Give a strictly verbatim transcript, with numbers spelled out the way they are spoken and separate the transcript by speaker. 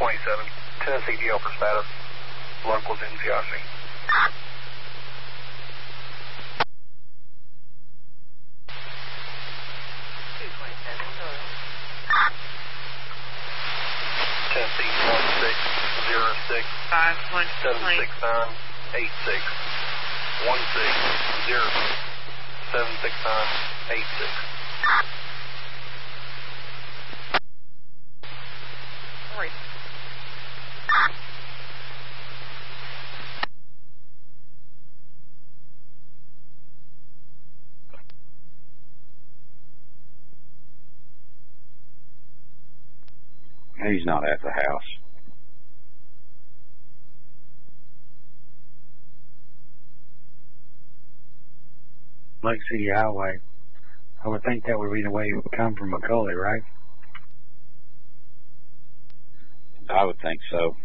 Speaker 1: twenty-seven, Tennessee D L for status. Locals in G I C.
Speaker 2: two twenty-seven, go ahead.
Speaker 1: Tennessee one six zero six,
Speaker 2: five one
Speaker 1: seven six nine eight six. one six zero seven six nine eight six.
Speaker 2: Three.
Speaker 3: He's not at the house.
Speaker 4: Lake City Highway. I would think that would be the way it would come from McCully, right?
Speaker 3: I would think so.